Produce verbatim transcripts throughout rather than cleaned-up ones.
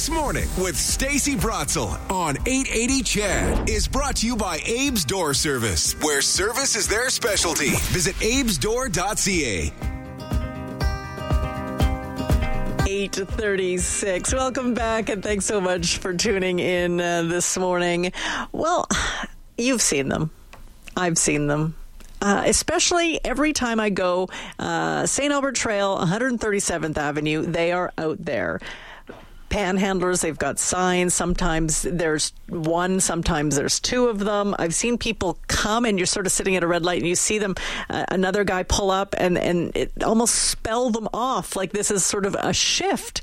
This Morning with Stacey Bratzel on eight eighty C H E D is brought to you by Abe's Door Service, where service is their specialty. Visit abes door dot c a. eight thirty-six. Welcome back, and thanks so much for tuning in uh, this morning. Well, you've seen them. I've seen them. Uh, especially every time I go uh, Saint Albert Trail, one hundred thirty-seventh Avenue, they are out there. Panhandlers, they've got signs. Sometimes there's one, sometimes there's two of them. I've seen people come and you're sort of sitting at a red light and you see them, uh, another guy pull up and, and it almost spell them off like this is sort of a shift.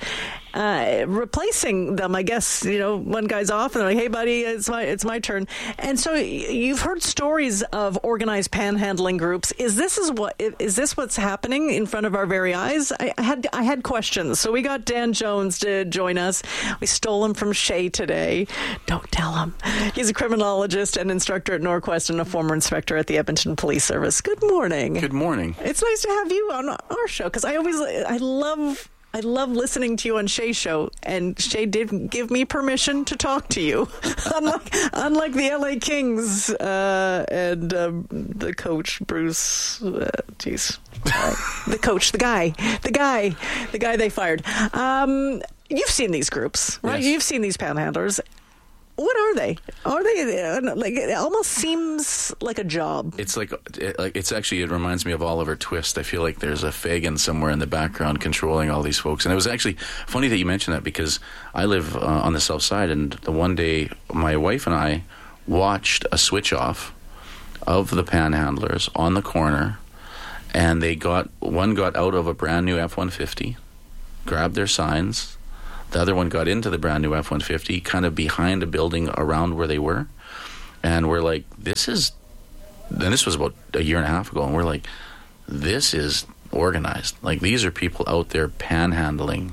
Uh, replacing them, I guess, you know, one guy's off and they're like, hey, buddy, it's my it's my turn. And so you've heard stories of organized panhandling groups. Is this is what is this what's happening in front of our very eyes? I, I had I had questions. So we got Dan Jones to join us. We stole him from Shay today. Don't tell him. He's a criminologist and instructor at Norquest and a former inspector at the Edmonton Police Service. Good morning. Good morning. It's nice to have you on our show because I always I love. I love listening to you on Shay's show, and Shay did give me permission to talk to you, unlike, unlike the L A Kings uh, and um, the coach, Bruce, uh, geez, uh, the coach, the guy, the guy, the guy they fired. Um, you've seen these groups, right? Yes. You've seen these panhandlers. What are they? Are they like? It almost seems like a job. It's like, it, like it's actually. It reminds me of Oliver Twist. I feel like there's a Fagin somewhere in the background controlling all these folks. And it was actually funny that you mentioned that because I live uh, on the south side, and the one day my wife and I watched a switch off of the panhandlers on the corner, and they got one got out of a brand new F one fifty, grabbed their signs. The other one got into the brand new F one fifty, kind of behind a building around where they were. And we're like, this is, and this was about a year and a half ago, and we're like, this is organized. Like, these are people out there panhandling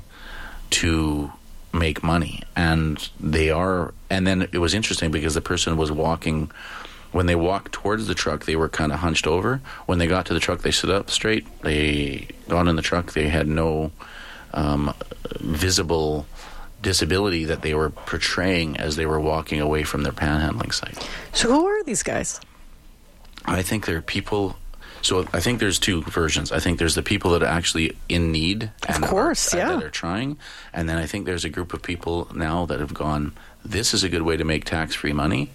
to make money. And they are, and then it was interesting because the person was walking, when they walked towards the truck, they were kind of hunched over. When they got to the truck, they stood up straight. They got in the truck. They had no um, visible disability that they were portraying as they were walking away from their panhandling site. So who are these guys? I think they're people. So I think there's two versions. I think there's the people that are actually in need, and of course, are, yeah, that are trying, and then I think there's a group of people now that have gone, this is a good way to make tax-free money,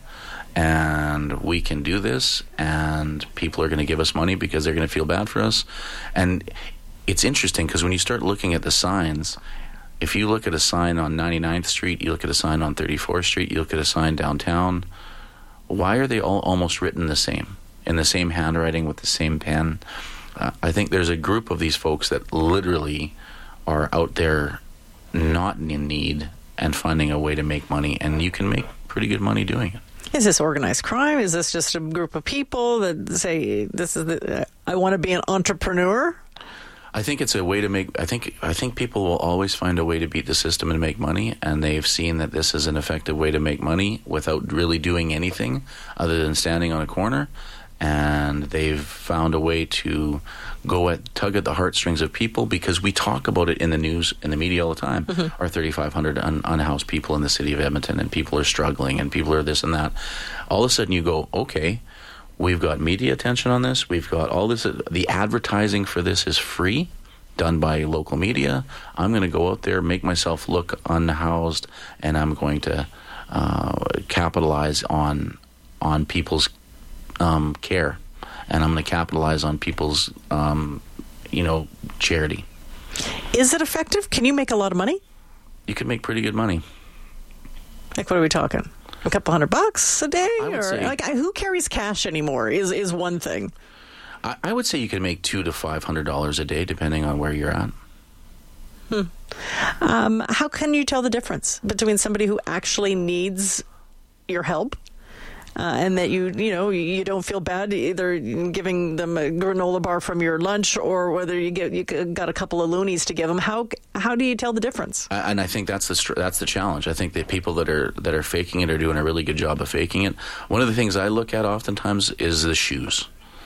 and we can do this, and people are going to give us money because they're going to feel bad for us. And it's interesting because when you start looking at the signs, if you look at a sign on ninety-ninth Street, you look at a sign on thirty-fourth Street, you look at a sign downtown, why are they all almost written the same, in the same handwriting with the same pen? Uh, I think there's a group of these folks that literally are out there not in need and finding a way to make money, and you can make pretty good money doing it. Is this organized crime? Is this just a group of people that say, this is the, uh, I want to be an entrepreneur? I think it's a way to make, I think I think people will always find a way to beat the system and make money, and they've seen that this is an effective way to make money without really doing anything other than standing on a corner, and they've found a way to go at, tug at the heartstrings of people, because we talk about it in the news, in the media all the time, mm-hmm. Our thirty-five hundred un- unhoused people in the city of Edmonton, and people are struggling, and people are this and that. All of a sudden you go, okay, we've got media attention on this. We've got all this. The advertising for this is free, done by local media. I'm going to go out there, make myself look unhoused, and I'm going to uh, capitalize on on people's um, care, and I'm going to capitalize on people's, um, you know, charity. Is it effective? Can you make a lot of money? You can make pretty good money. Like, what are we talking? A couple hundred bucks a day, I would or say, like who carries cash anymore? Is is one thing. I, I would say you can make two to five hundred dollars a day, depending on where you're at. Hmm. Um, how can you tell the difference between somebody who actually needs your help uh, and that you you know you don't feel bad either giving them a granola bar from your lunch, or whether you get you got a couple of loonies to give them? How how do you tell the difference? And I think that's the that's the challenge. I think that people that are that are faking it are doing a really good job of faking it. One of the things I look at oftentimes is the shoes.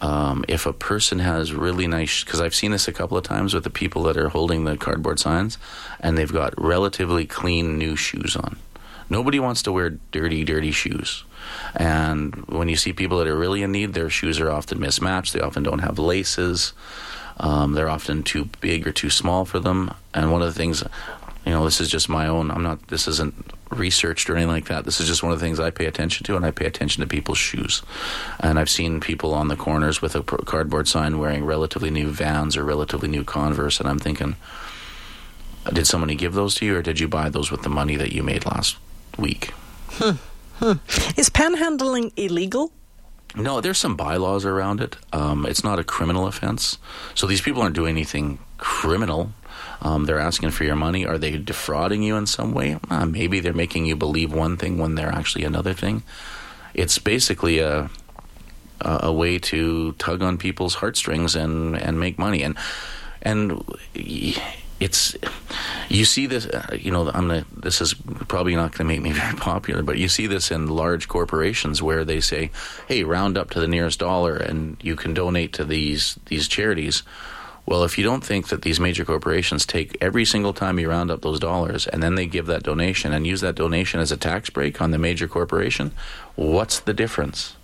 Um, if a person has really nice, because I've seen this a couple of times with the people that are holding the cardboard signs, and they've got relatively clean new shoes on. Nobody wants to wear dirty, dirty shoes. And when you see people that are really in need, their shoes are often mismatched. They often don't have laces. Um, they're often too big or too small for them. And one of the things, you know, this is just my own, I'm not, this isn't researched or anything like that. This is just one of the things I pay attention to, and I pay attention to people's shoes. And I've seen people on the corners with a cardboard sign wearing relatively new Vans or relatively new Converse, and I'm thinking, did somebody give those to you, or did you buy those with the money that you made last week? Hmm. Hmm. Is panhandling illegal? No, there's some bylaws around it. Um, it's not a criminal offense. So these people aren't doing anything criminal. Um, they're asking for your money. Are they defrauding you in some way? Uh, maybe they're making you believe one thing when they're actually another thing. It's basically a a, a way to tug on people's heartstrings and, and make money. And and it's, you see this, uh, you know, I'm gonna, this is probably not going to make me very popular, but you see this in large corporations where they say, hey, round up to the nearest dollar and you can donate to these these charities. Well, if you don't think that these major corporations take every single time you round up those dollars and then they give that donation and use that donation as a tax break on the major corporation, what's the difference?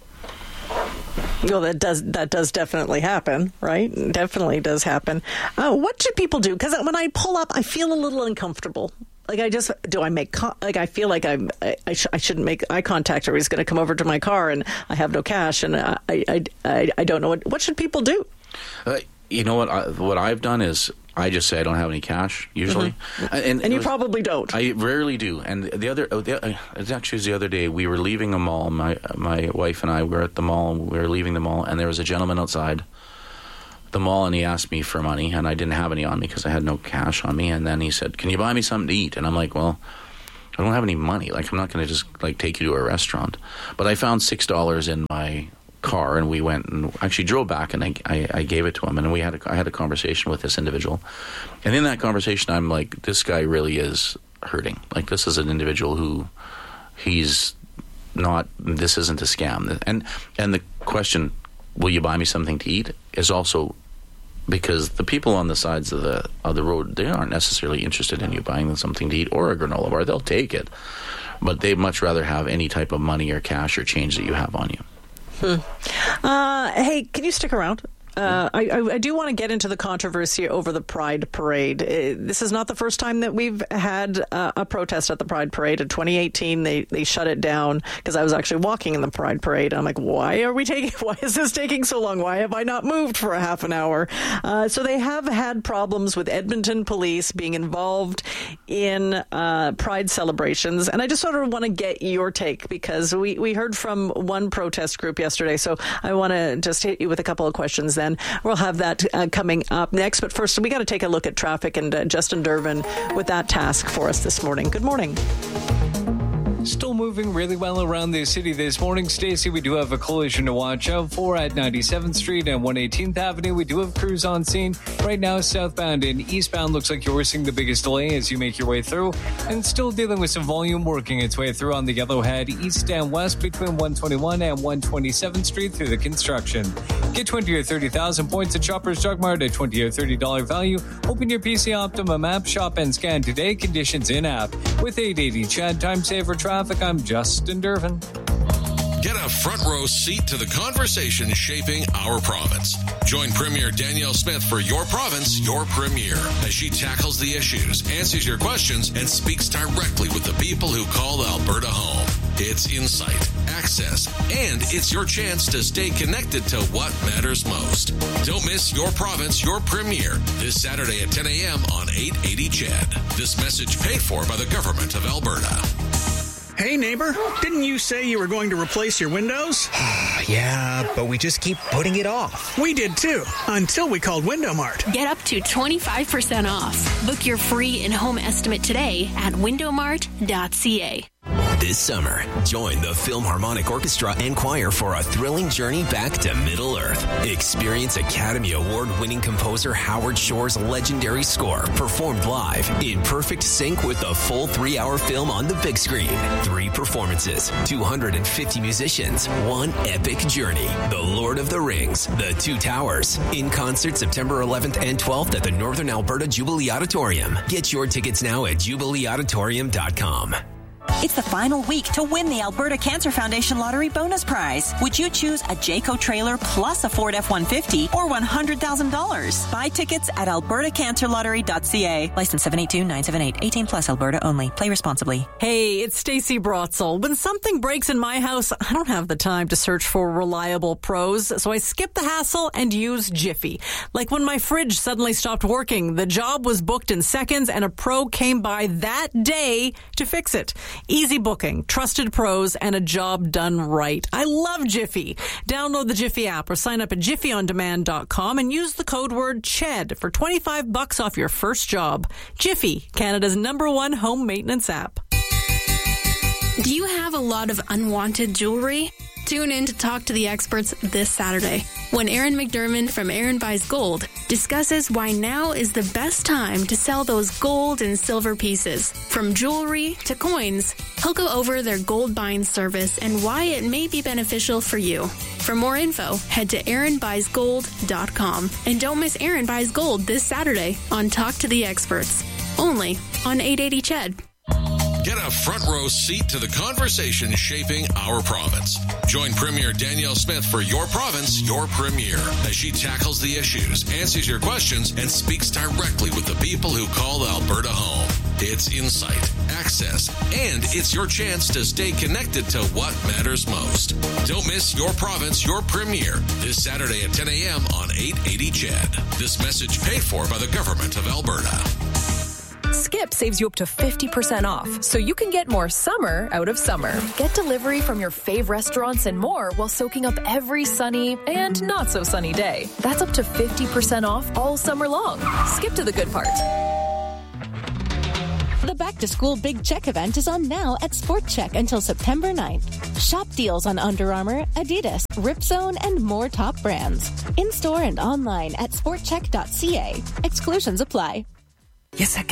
Well, that does that does definitely happen, right? Definitely does happen. Uh, what should people do? Because when I pull up, I feel a little uncomfortable. Like, I just, do I make, con- like, I feel like I'm, I, I, sh- I shouldn't make eye contact, or he's going to come over to my car and I have no cash and I, I, I, I don't know. What, what should people do? Uh, you know what, I, what I've done is I just say I don't have any cash, usually. Mm-hmm. And, and you was, probably don't. I rarely do. And the other, oh, the, it actually was the other day, we were leaving a mall, my my wife and I were at the mall, we were leaving the mall, and there was a gentleman outside the mall, and he asked me for money, and I didn't have any on me because I had no cash on me. And then he said, can you buy me something to eat? And I'm like, well, I don't have any money. Like, I'm not going to just like take you to a restaurant. But I found six dollars in my car, and we went and actually drove back, and I, I, I gave it to him, and we had a, I had a conversation with this individual. And in that conversation, I'm like, this guy really is hurting. Like, this is an individual who he's not, this isn't a scam. And and the question, will you buy me something to eat, is also because the people on the sides of the of the road, they aren't necessarily interested in you buying them something to eat or a granola bar. They'll take it, but they'd much rather have any type of money or cash or change that you have on you. Hmm. Uh, hey, can you stick around? Uh, I, I, I do want to get into the controversy over the Pride Parade. Uh, this is not the first time that we've had uh, a protest at the Pride Parade. In twenty eighteen, they, they shut it down because I was actually walking in the Pride Parade. I'm like, why are we taking? Why is this taking so long? Why have I not moved for a half an hour? Uh, so they have had problems with Edmonton police being involved in uh, Pride celebrations, and I just sort of want to get your take because we we heard from one protest group yesterday. So I want to just hit you with a couple of questions then. We'll have that uh, coming up next. But first, we got to take a look at traffic, and uh, Justin Dervin with that task for us this morning. Good morning. Still moving really well around the city this morning. Stacey, we do have a collision to watch out for at ninety-seventh Street and one eighteenth Avenue. We do have crews on scene. Right now, southbound and eastbound looks like you're seeing the biggest delay as you make your way through. And still dealing with some volume working its way through on the Yellowhead east and west between one twenty-one and one twenty-seventh Street through the construction. Get twenty or thirty thousand points at Shoppers Drug Mart at twenty or thirty dollars value. Open your P C Optimum app, shop and scan today. Conditions in app. With eight eighty Chad Time Saver Traffic, I'm Justin Dervin. Get a front row seat to the conversation shaping our province. Join Premier Danielle Smith for Your Province, Your Premier, as she tackles the issues, answers your questions, and speaks directly with the people who call Alberta home. It's insight, access, and it's your chance to stay connected to what matters most. Don't miss Your Province, Your Premier this Saturday at ten a.m. on eight eighty C H E D. This message paid for by the Government of Alberta. Hey, neighbor, didn't you say you were going to replace your windows? Yeah, but we just keep putting it off. We did too, until we called Window Mart. Get up to twenty-five percent off. Book your free in-home estimate today at window mart dot c a. This summer, join the Philharmonic Orchestra and Choir for a thrilling journey back to Middle Earth. Experience Academy Award-winning composer Howard Shore's legendary score performed live in perfect sync with the full three-hour film on the big screen. Three performances, two hundred fifty musicians, one epic journey. The Lord of the Rings, The Two Towers. In concert September eleventh and twelfth at the Northern Alberta Jubilee Auditorium. Get your tickets now at jubilee auditorium dot com. It's the final week to win the Alberta Cancer Foundation Lottery Bonus Prize. Would you choose a Jayco trailer plus a Ford F one fifty or one hundred thousand dollars? Buy tickets at alberta cancer lottery dot c a. License seven eight two nine seven eight. eighteen plus Alberta only. Play responsibly. Hey, it's Stacey Brotzel. When something breaks in my house, I don't have the time to search for reliable pros, so I skip the hassle and use Jiffy. Like when my fridge suddenly stopped working, the job was booked in seconds and a pro came by that day to fix it. Easy booking, trusted pros, and a job done right. I love Jiffy. Download the Jiffy app or sign up at jiffy on demand dot com and use the code word C H E D for twenty-five bucks off your first job. Jiffy, Canada's number one home maintenance app. Do you have a lot of unwanted jewelry? Tune in to Talk to the Experts this Saturday when Aaron McDermott from Aaron Buys Gold discusses why now is the best time to sell those gold and silver pieces. From jewelry to coins, he'll go over their gold buying service and why it may be beneficial for you. For more info, head to aaron buys gold dot com. And don't miss Aaron Buys Gold this Saturday on Talk to the Experts, only on eight eighty C H E D. Get a front row seat to the conversation shaping our province. Join Premier Danielle Smith for Your Province, Your Premier, as she tackles the issues, answers your questions, and speaks directly with the people who call Alberta home. It's insight, access, and it's your chance to stay connected to what matters most. Don't miss Your Province, Your Premier this Saturday at ten a.m. on eight eighty C H E D. This message paid for by the Government of Alberta. Skip saves you up to fifty percent off, so you can get more summer out of summer. Get delivery from your fave restaurants and more while soaking up every sunny and not so sunny day. That's up to fifty percent off all summer long. Skip to the good part. The Back to School Big Check event is on now at Sport Check until September ninth. Shop deals on Under Armour, Adidas, Ripzone, and more top brands. In-store and online at sport check dot c a. Exclusions apply. Yes, I